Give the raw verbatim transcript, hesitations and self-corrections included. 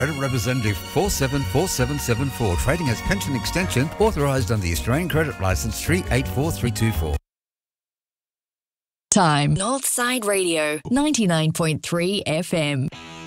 Credit Representative four seven four seven seven four. Trading as pension extension authorised under the Australian Credit Licence three eight four three two four. Time. Northside Radio, ninety-nine point three F M.